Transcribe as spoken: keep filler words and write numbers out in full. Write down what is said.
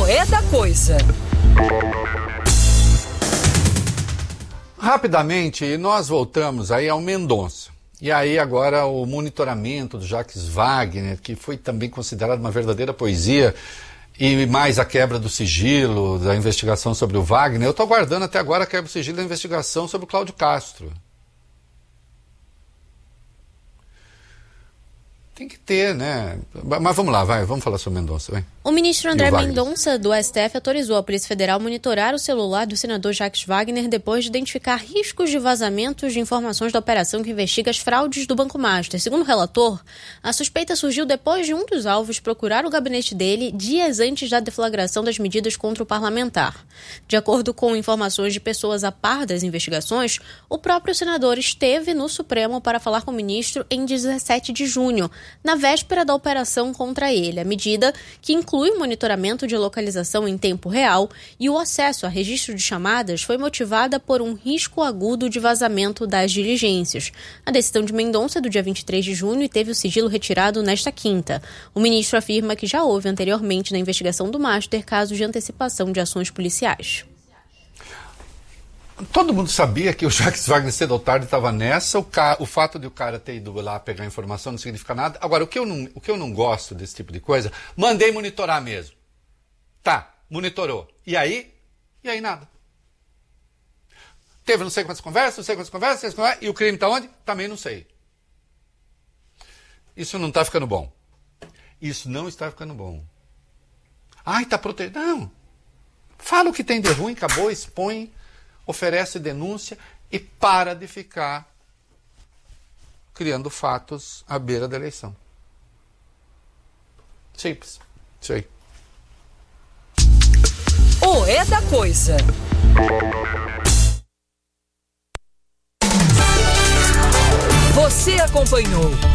O É da Coisa. Rapidamente, nós voltamos aí ao Mendonça. E aí agora o monitoramento do Jacques Wagner, que foi também considerado uma verdadeira poesia, e mais a quebra do sigilo da investigação sobre o Wagner. Eu estou aguardando até agora a quebra do sigilo da investigação sobre o Cláudio Castro. Tem que ter, né? Mas vamos lá, vai, vamos falar sobre o Mendonça, vai. O ministro André Mendonça, do S T F, autorizou a Polícia Federal a monitorar o celular do senador Jacques Wagner depois de identificar riscos de vazamentos de informações da operação que investiga as fraudes do Banco Master. Segundo o relator, a suspeita surgiu depois de um dos alvos procurar o gabinete dele dias antes da deflagração das medidas contra o parlamentar. De acordo com informações de pessoas a par das investigações, o próprio senador esteve no Supremo para falar com o ministro em dezessete de junho, na véspera da operação contra ele. A medida, que inclui o monitoramento de localização em tempo real e o acesso a registro de chamadas, foi motivada por um risco agudo de vazamento das diligências. A decisão de Mendonça é do dia vinte e três de junho e teve o sigilo retirado nesta quinta. O ministro afirma que já houve anteriormente na investigação do Master casos de antecipação de ações policiais. Todo mundo sabia que o Jacques Wagner cedo ou tarde estava nessa. O, ca... o fato de o cara ter ido lá pegar informação não significa nada. Agora, o que, eu não... o que eu não gosto desse tipo de coisa, mandei monitorar mesmo. Tá, monitorou. E aí? E aí nada. Teve não sei quantas conversas, não sei quantas conversas, não sei quantas conversas, e o crime está onde? Também não sei. Isso não está ficando bom. Isso não está ficando bom. Ai, está protegido. Não. Fala o que tem de ruim, acabou, expõe, oferece denúncia e para de ficar criando fatos à beira da eleição. Simples. Isso aí. O É da Coisa. Você acompanhou